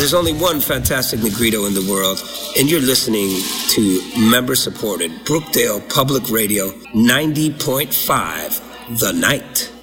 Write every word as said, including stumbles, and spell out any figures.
there's only one fantastic Negrito in the world, and you're listening to member-supported Brookdale Public Radio ninety point five, The Night.